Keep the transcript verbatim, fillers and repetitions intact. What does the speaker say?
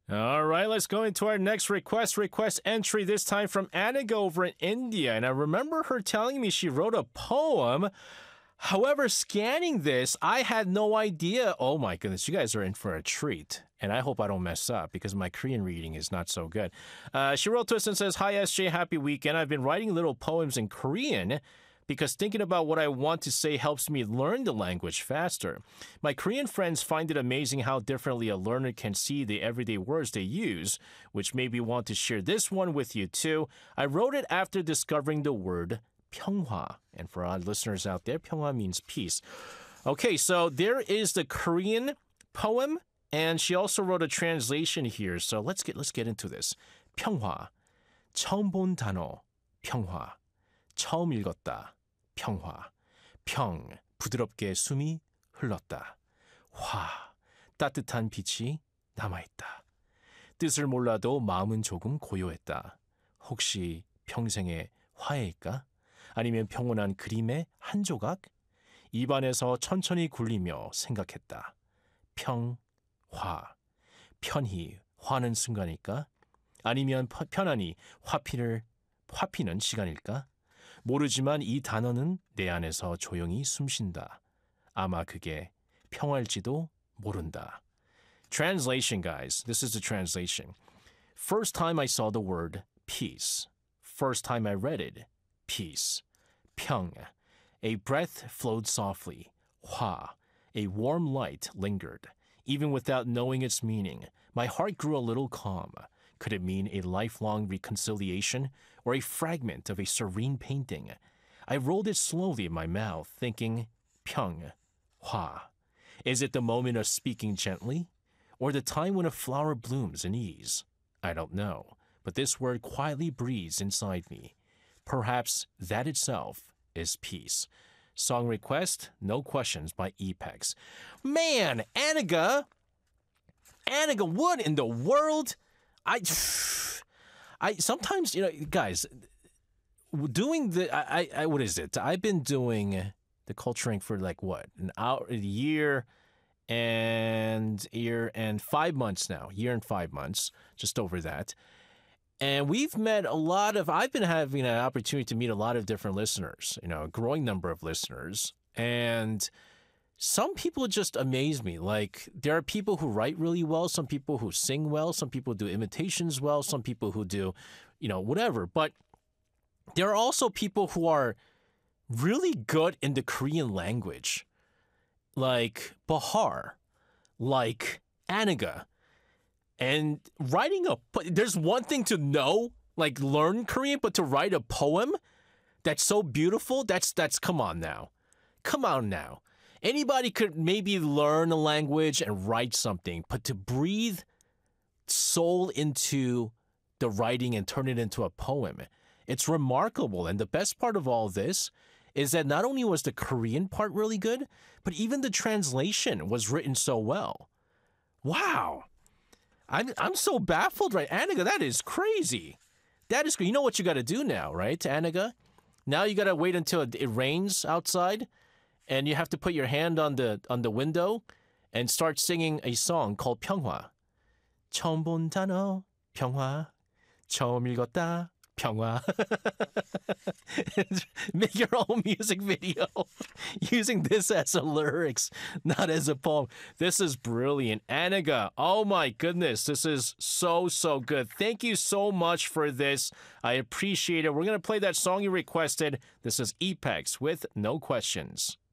All right, let's go into our next request. Request entry, this time from Aniga over in India. And I remember her telling me she wrote a poem. However, scanning this, I had no idea. Oh my goodness, you guys are in for a treat. And I hope I don't mess up because my Korean reading is not so good. Uh, she wrote to us and says, "Hi S J, happy weekend. I've been writing little poems in Korean because thinking about what I want to say helps me learn the language faster. My Korean friends find it amazing how differently a learner can see the everyday words they use, which made me want to share this one with you too. I wrote it after discovering the word 평화. And for our listeners out there, 평화 means peace. Okay, so there is the Korean poem, and she also wrote a translation here. So let's get let's get into this. 평화. 처음 본 단어. 평화. 처음 읽었다. 평화. 평. 부드럽게 숨이 흘렀다. 화. 따뜻한 빛이 남아있다. 뜻을 몰라도 마음은 조금 고요했다. 혹시 평생의 화해일까? 아니면 평온한 그림의 한 조각? 입안에서 천천히 굴리며 생각했다. 평, 화. 편히 화는 순간일까? 아니면 편안히 화피를, 화피는 시간일까? 모르지만 이 단어는 내 안에서 조용히 숨쉰다. 아마 그게 평화일지도 모른다. Translation, guys. This is the translation. First time I saw the word peace. First time I read it. Peace. 평. A breath flowed softly. 화. A warm light lingered. Even without knowing its meaning, my heart grew a little calm. Could it mean a lifelong reconciliation or a fragment of a serene painting? I rolled it slowly in my mouth, thinking, 평, 화. Is it the moment of speaking gently, or the time when a flower blooms in ease? I don't know, but this word quietly breathes inside me. Perhaps that itself is peace. Song request, No Questions by Epex. Man, Aniga, Aniga, what in the world? I, I sometimes, you know, guys, doing the, I, I, what is it? I've been doing the culturing for like what, an hour, a year and year and five months now, year and five months, just over that. And we've met a lot of, I've been having an opportunity to meet a lot of different listeners, you know, a growing number of listeners. And some people just amaze me. Like, there are people who write really well, some people who sing well, some people do imitations well, some people who do, you know, whatever. But there are also people who are really good in the Korean language, like Bahar, like Aniga. And writing a, there's one thing to know, like learn Korean, but to write a poem that's so beautiful, that's, that's, come on now. Come on now. Anybody could maybe learn a language and write something, but to breathe soul into the writing and turn it into a poem, it's remarkable. And the best part of all this is that not only was the Korean part really good, but even the translation was written so well. Wow. I'm I'm so baffled, right? Aniga, that is crazy. That is, you know what you got to do now, right, Aniga? Now you got to wait until it, it rains outside, and you have to put your hand on the on the window and start singing a song called 평화. 처음 본 단어 평화. 처음 읽었다 평화. Make your own music video using this as a lyrics, not as a poem. This is brilliant. Aniga, oh my goodness, this is so, so good. Thank you so much for this. I appreciate it. We're going to play that song you requested. This is Epex with No Questions.